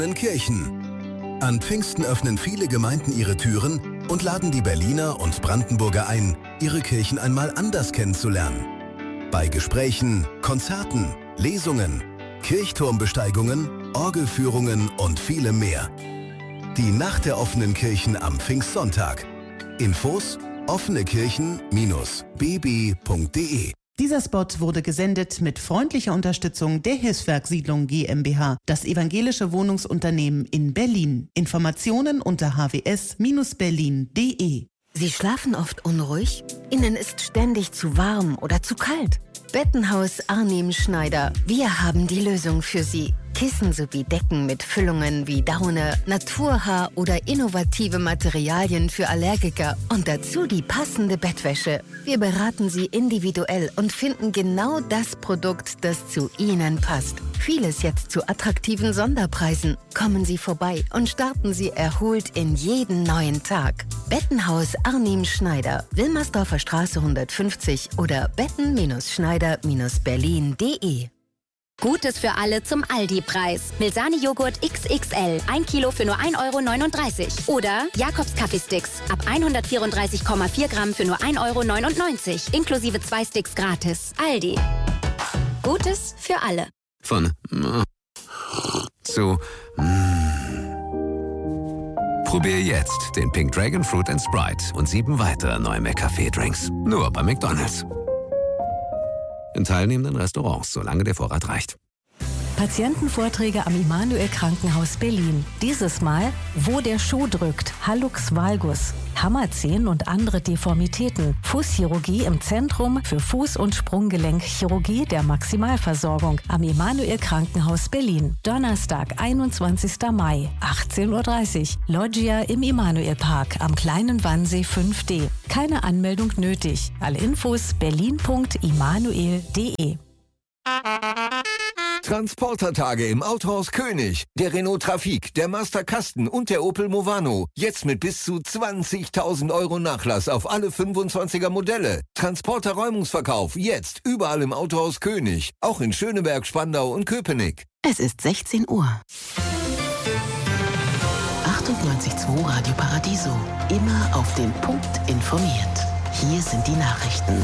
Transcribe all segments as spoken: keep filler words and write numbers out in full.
Kirchen. An Pfingsten öffnen viele Gemeinden ihre Türen und laden die Berliner und Brandenburger ein, ihre Kirchen einmal anders kennenzulernen. Bei Gesprächen, Konzerten, Lesungen, Kirchturmbesteigungen, Orgelführungen und vielem mehr. Die Nacht der offenen Kirchen am Pfingstsonntag. Infos offenekirchen Bindestrich b b punkt d e. Dieser Spot wurde gesendet mit freundlicher Unterstützung der Hilfswerk-Siedlung GmbH, das evangelische Wohnungsunternehmen in Berlin. Informationen unter h w s Bindestrich berlin punkt d e. Sie schlafen oft unruhig? Ihnen ist ständig zu warm oder zu kalt? Bettenhaus Arnim Schneider. Wir haben die Lösung für Sie. Kissen sowie Decken mit Füllungen wie Daune, Naturhaar oder innovative Materialien für Allergiker und dazu die passende Bettwäsche. Wir beraten Sie individuell und finden genau das Produkt, das zu Ihnen passt. Vieles jetzt zu attraktiven Sonderpreisen. Kommen Sie vorbei und starten Sie erholt in jeden neuen Tag. Bettenhaus Arnim Schneider, Wilmersdorfer Straße hundertfünfzig oder betten-schneider Bindestrich berlin punkt d e. Gutes für alle zum Aldi-Preis. Milsani-Joghurt X X L, ein Kilo für nur ein Euro neununddreißig. Oder Jakobs Kaffeesticks, ab hundertvierunddreißig Komma vier Gramm für nur ein Euro neunundneunzig. Inklusive zwei Sticks gratis. Aldi. Gutes für alle. Von zu Probier jetzt den Pink Dragon Fruit and Sprite und sieben weitere neue McCafé-Drinks. Nur bei McDonald's. In teilnehmenden Restaurants, solange der Vorrat reicht. Patientenvorträge am Immanuel Krankenhaus Berlin. Dieses Mal, wo der Schuh drückt, Hallux valgus, Hammerzehen und andere Deformitäten, Fußchirurgie im Zentrum für Fuß- und Sprunggelenkchirurgie der Maximalversorgung am Immanuel Krankenhaus Berlin. Donnerstag, einundzwanzigster Mai, achtzehn Uhr dreißig, Loggia im Immanuel Park am Kleinen Wannsee fünf D. Keine Anmeldung nötig. Alle Infos berlin punkt immanuel punkt d e. Transportertage im Autohaus König. Der Renault Trafic, der Master Kasten und der Opel Movano. Jetzt mit bis zu zwanzigtausend Euro Nachlass auf alle fünfundzwanziger Modelle. Transporter-Räumungsverkauf jetzt überall im Autohaus König. Auch in Schöneberg, Spandau und Köpenick. Es ist sechzehn Uhr. achtundneunzig Komma zwei Radio Paradiso. Immer auf den Punkt informiert. Hier sind die Nachrichten.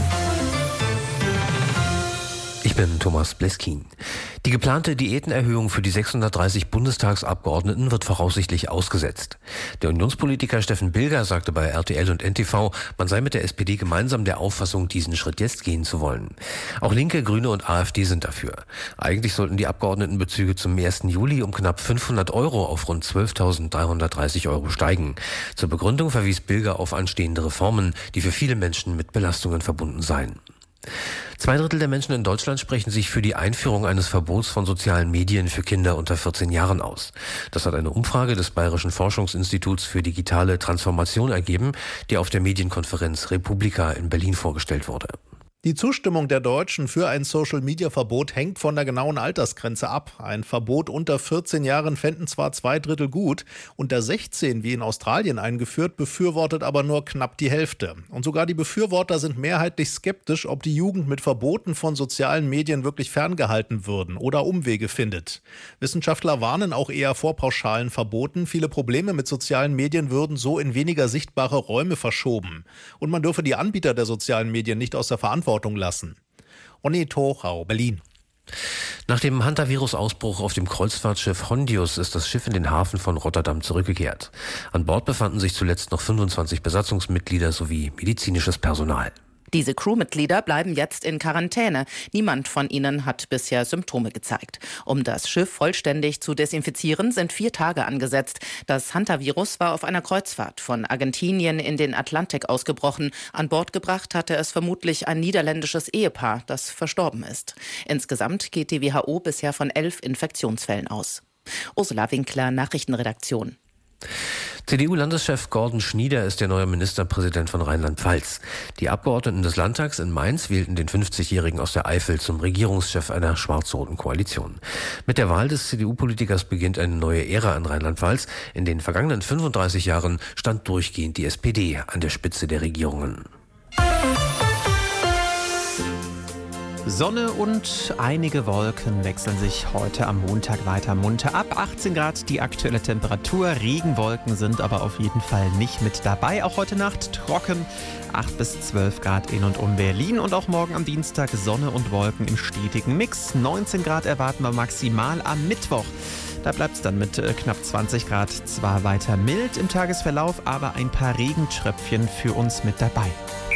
Ich bin Thomas Bleskin. Die geplante Diätenerhöhung für die sechshundertdreißig Bundestagsabgeordneten wird voraussichtlich ausgesetzt. Der Unionspolitiker Steffen Bilger sagte bei R T L und N T V, man sei mit der S P D gemeinsam der Auffassung, diesen Schritt jetzt gehen zu wollen. Auch Linke, Grüne und AfD sind dafür. Eigentlich sollten die Abgeordnetenbezüge zum ersten Juli um knapp fünfhundert Euro auf rund zwölftausenddreihundertdreißig Euro steigen. Zur Begründung verwies Bilger auf anstehende Reformen, die für viele Menschen mit Belastungen verbunden seien. Zwei Drittel der Menschen in Deutschland sprechen sich für die Einführung eines Verbots von sozialen Medien für Kinder unter vierzehn Jahren aus. Das hat eine Umfrage des Bayerischen Forschungsinstituts für digitale Transformation ergeben, die auf der Medienkonferenz Republika in Berlin vorgestellt wurde. Die Zustimmung der Deutschen für ein Social-Media-Verbot hängt von der genauen Altersgrenze ab. Ein Verbot unter vierzehn Jahren fänden zwar zwei Drittel gut, unter sechzehn, wie in Australien eingeführt, befürwortet aber nur knapp die Hälfte. Und sogar die Befürworter sind mehrheitlich skeptisch, ob die Jugend mit Verboten von sozialen Medien wirklich ferngehalten würden oder Umwege findet. Wissenschaftler warnen auch eher vor pauschalen Verboten. Viele Probleme mit sozialen Medien würden so in weniger sichtbare Räume verschoben. Und man dürfe die Anbieter der sozialen Medien nicht aus der Verantwortung lassen. Onni Tochau, Berlin. Nach dem Hantavirus-Ausbruch auf dem Kreuzfahrtschiff Hondius ist das Schiff in den Hafen von Rotterdam zurückgekehrt. An Bord befanden sich zuletzt noch fünfundzwanzig Besatzungsmitglieder sowie medizinisches Personal. Diese Crewmitglieder bleiben jetzt in Quarantäne. Niemand von ihnen hat bisher Symptome gezeigt. Um das Schiff vollständig zu desinfizieren, sind vier Tage angesetzt. Das Hantavirus war auf einer Kreuzfahrt von Argentinien in den Atlantik ausgebrochen. An Bord gebracht hatte es vermutlich ein niederländisches Ehepaar, das verstorben ist. Insgesamt geht die W H O bisher von elf Infektionsfällen aus. Ursula Winkler, Nachrichtenredaktion. C D U-Landeschef Gordon Schnieder ist der neue Ministerpräsident von Rheinland-Pfalz. Die Abgeordneten des Landtags in Mainz wählten den fünfzigjährigen aus der Eifel zum Regierungschef einer schwarz-roten Koalition. Mit der Wahl des C D U-Politikers beginnt eine neue Ära in Rheinland-Pfalz. In den vergangenen fünfunddreißig Jahren stand durchgehend die S P D an der Spitze der Regierungen. Sonne und einige Wolken wechseln sich heute am Montag weiter munter ab. achtzehn Grad die aktuelle Temperatur. Regenwolken sind aber auf jeden Fall nicht mit dabei. Auch heute Nacht trocken. acht bis zwölf Grad in und um Berlin. Und auch morgen am Dienstag Sonne und Wolken im stetigen Mix. neunzehn Grad erwarten wir maximal am Mittwoch. Da bleibt es dann mit knapp zwanzig Grad zwar weiter mild im Tagesverlauf, aber ein paar Regentröpfchen für uns mit dabei.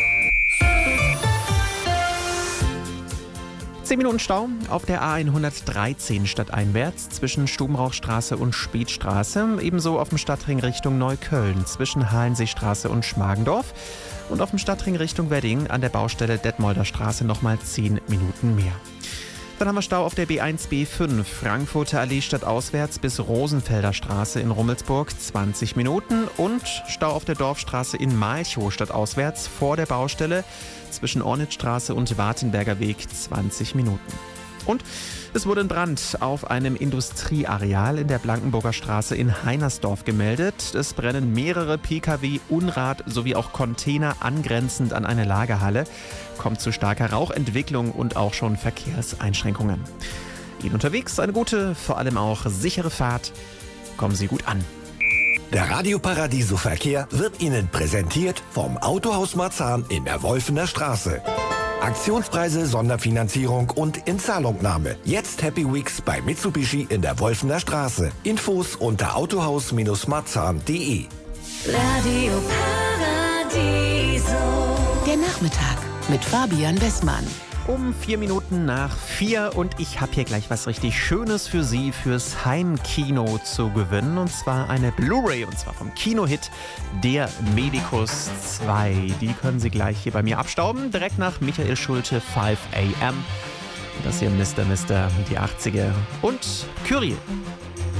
zehn Minuten Stau auf der A hundertdreizehn stadteinwärts zwischen Stubenrauchstraße und Spätstraße. Ebenso auf dem Stadtring Richtung Neukölln zwischen Hallenseestraße und Schmargendorf. Und auf dem Stadtring Richtung Wedding an der Baustelle Detmolder Straße nochmal zehn Minuten mehr. Dann haben wir Stau auf der B eins B fünf, Frankfurter Allee stadtauswärts bis Rosenfelder Straße in Rummelsburg, zwanzig Minuten. Und Stau auf der Dorfstraße in Malchow stadtauswärts vor der Baustelle zwischen Ornitzstraße und Wartenberger Weg, zwanzig Minuten. Und es wurde ein Brand auf einem Industrieareal in der Blankenburger Straße in Heinersdorf gemeldet. Es brennen mehrere Pkw, Unrat sowie auch Container angrenzend an eine Lagerhalle. Kommt zu starker Rauchentwicklung und auch schon Verkehrseinschränkungen. Ihnen unterwegs eine gute, vor allem auch sichere Fahrt. Kommen Sie gut an. Der Radio Paradiso Verkehr wird Ihnen präsentiert vom Autohaus Marzahn in der Wolfener Straße. Aktionspreise, Sonderfinanzierung und Inzahlungnahme. Jetzt Happy Weeks bei Mitsubishi in der Wolfener Straße. Infos unter autohaus marzahn punkt de. Radio Paradiso. Der Nachmittag mit Fabian Westmann. Um vier Minuten nach vier und ich habe hier gleich was richtig Schönes für Sie fürs Heimkino zu gewinnen. Und zwar eine Blu-ray, und zwar vom Kinohit Der Medikus zwei. Die können Sie gleich hier bei mir abstauben, direkt nach Michael Schulte, five a m. Und das hier Mister Mister, die achtziger und Kyrie.